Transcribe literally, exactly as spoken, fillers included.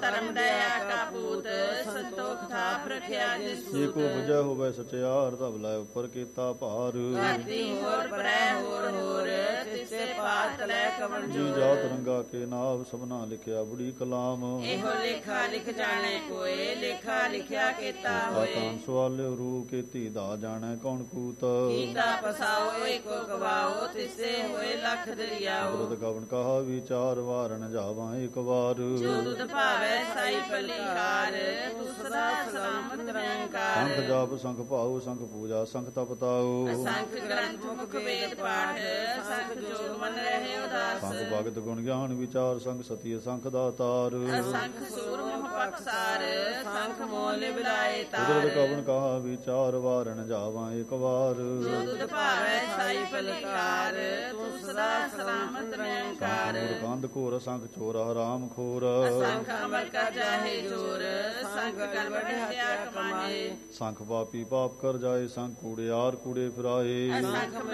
ਧਰਮ ਦਇਆ ਕਾ ਪੂਤ ਸੰਤੋਖ ਥਾਪ ਰਖਿਆ ਜਿਸੂ। ਜੇ ਕੋ ਬੁਝੈ ਹੋਵੇ ਸਚਿਆਰ ਧਬ ਲੈ ਉੱਪਰ ਕੀਤਾ ਭਾਰ। ਧਰਤੀ ਹੋਰ ਪਰੈ ਹੋਰ ਹੋਰ ਤਿਸੇ ਪਾਤ ਲੈ ਕਵਣ ਜੀ ਜੋਰ। ਜਾਤ ਰੰਗਾ ਕੇ ਨਾਮ ਸਭਨਾ ਲਿਖਿਆ ਬੁੜੀ ਕਲਾਮ। ਇਹੋ ਲੇਖਾ ਲਿਖ ਜਾਣੇ ਕੋਏ ਲੇਖਾ ਲਿਖਿਆ ਕੀਤਾ ਹੋਏ। ਆਤਾਨ ਸਵਾਲਿਓ ਰੂ ਕੀਤੀ ਦਾ ਜਾਣੈ ਕੌਣ ਕੂਤ। ਕੀਤਾ ਪਸਾਓ ਏਕੋ ਗਵਾਓ ਤਿਸੇ ਹੋਏ ਲੱਖ ਦਰਿਆਓ। ਬੁਰਦ ਕਵਣ ਕਹਾ ਵਿਚਾਰ ਵਾਰਨ ਜਾਵਾਂ ਇੱਕ ਵਾਰ। ਜੋ ਤੁਧ ਭਾਵੈ ਸਾਈ ਪਲਿਕਾਰ ਤੂੰ ਸਦਾ ਸਲਾਮਤ ਨਿਰੰਕਾਰ। ਸੰਖ ਜਾਪ ਸੰਖ ਭਾਉ ਸੰਖ ਪੂਜਾ ਸੰਖ ਤਪ ਤਾਉ। ਅਸੰਖ ਗ੍ਰੰਥ ਮੁਖ ਵੇਦ ਪਾਠ ਸੰਖ ਜੋ ਮਨ ਰਹੇ ਉਦਾਸ। ਸੰਖ ਭਗਤ ਗੁਣ ਗਿਆਨ ਵਿਚਾਰ ਸੰਖ ਸਤਿ ਸੰਖ ਦਾਤਾਰ। ਅਸੰਖ ਸੂਰਮ ਪਕਸਾਰ ਸੰਖ ਮੋਲ ਬਿਲਾਏ ਤਾਰ। ਕੁਦਰਤ ਕਵਣ ਕਹਾ ਵਿਚਾਰ ਵਾਰਨ ਜਾਵਾਂ ਇੱਕ ਵਾਰ। ਜੋ ਤੁਧ ਭਾਵੈ ਸਾਈ ਪਲਿਕਾਰ ਤੂੰ ਸਦਾ ਸਲਾਮਤ ਨਿਰੰਕਾਰ। ਸੰਖ ਕੰਧ ਘੋਰ ਸੰਖ ਚੋਰ ਹਰਾਮ ਖੋਰ। ਸੰਖ ਅਮਰ ਕਾ ਜਾਹੇ ਜੋਰ ਸੰਖ ਗਲਵੜ ਹਤਿਆ ਕਮਾਏ। ਸੰਖ ਪਾਪੀ ਪਾਪ ਕਰ ਜਾਏ ਸੰਖ ਕੂੜਿਆਰ ਕੂੜੇ ਫਿਰਾਏ। ਅਸੰਖ